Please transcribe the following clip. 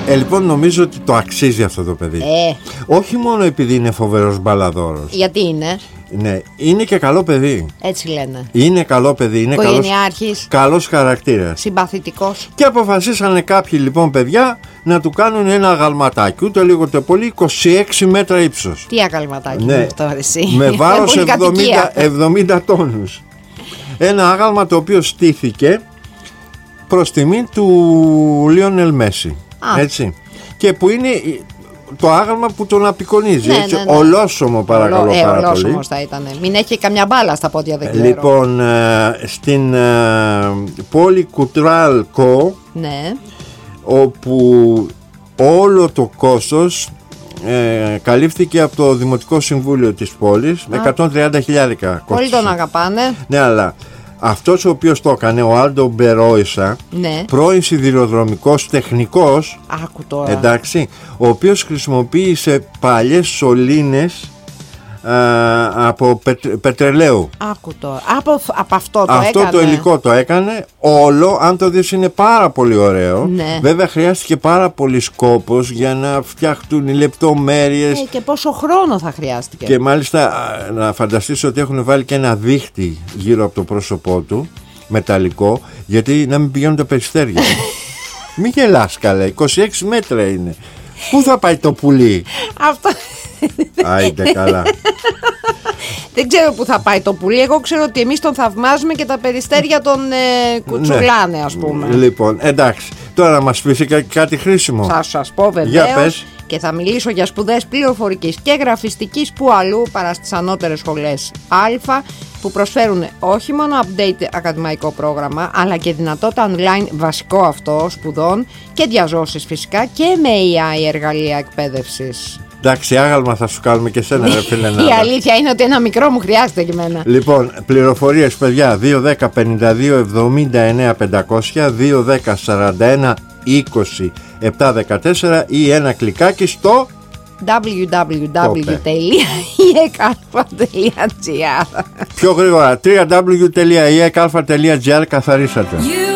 Λοιπόν, νομίζω ότι το αξίζει αυτό το παιδί. Όχι μόνο επειδή είναι φοβερός μπαλαδόρος. Γιατί είναι? Ναι, είναι και καλό παιδί. Έτσι λένε. Είναι καλό παιδί, είναι καλός χαρακτήρας. Συμπαθητικός. Και αποφασίσανε κάποιοι λοιπόν παιδιά να του κάνουν ένα αγαλματάκι. Ούτε λίγο ούτε πολύ, 26 μέτρα ύψος. Τι αγαλματάκι? Ναι, τώρα εσύ. με βάρος 70 τόνους. Ένα άγαλμα το οποίο στήθηκε προς τιμή του Λίονελ Μέση. Έτσι. Και που είναι το άγαλμα που τον απεικονίζει. Ναι, έτσι, ναι. Ολόσωμο, παρακαλώ πάρα πολύ. Ολόσωμος θα ήταν. Μην έχει καμιά μπάλα στα πόδια, δεν ξέρω. Λοιπόν, στην πόλη Κουτράλκο, ναι, όπου όλο το κόστος καλύφθηκε από το Δημοτικό Συμβούλιο της πόλης με 130.000 κόστος. Όλοι τον αγαπάνε. Ναι, αλλά αυτός ο οποίος το έκανε, ο Άλντο Μπερόισα, ναι, πρώην σιδηροδρομικός τεχνικός, άκου τώρα, εντάξει, ο οποίος χρησιμοποίησε παλιές σωλήνες από πετρελαίου. Άκου τώρα. Από αυτό το αυτό έκανε. Το υλικό το έκανε όλο. Αν το δεις, είναι πάρα πολύ ωραίο. Ναι. Βέβαια χρειάστηκε πάρα πολύ κόπος για να φτιαχτούν οι λεπτομέρειες. Και πόσο χρόνο θα χρειάστηκε. Και μάλιστα να φανταστείς ότι έχουν βάλει και ένα δίχτυ γύρω από το πρόσωπό του, μεταλλικό, γιατί να μην πηγαίνουν τα περιστέρια. Μην γελάς καλέ, 26 μέτρα είναι. Πού θα πάει το πουλί? Αυτό. Άιντε καλά. Δεν ξέρω που θα πάει το πουλί. Εγώ ξέρω ότι εμείς τον θαυμάζουμε και τα περιστέρια τον κουτσουλάνε, ας πούμε. Λοιπόν, εντάξει. Τώρα να μας πεις κάτι χρήσιμο. Θα σας πω βεβαίως. Και θα μιλήσω για σπουδές πληροφορικής και γραφιστικής που αλλού παρά στις ανώτερες σχολές Α, που προσφέρουν όχι μόνο update ακαδημαϊκό πρόγραμμα, αλλά και δυνατότητα online βασικό αυτό σπουδών και διαζώσεις φυσικά, και με AI εργαλεία εκπαίδευσης. Εντάξει, άγαλμα θα σου κάνουμε και σένα, ρε φίλε. Η αλήθεια είναι ότι ένα μικρό μου χρειάζεται και εμένα. Λοιπόν, πληροφορίες, παιδιά, 210 52 79 500, 210 41 20 714 ή ένα κλικάκι στο www.ekalfa.gr. Πιο γρήγορα, www.ekalfa.gr, καθαρίσατε.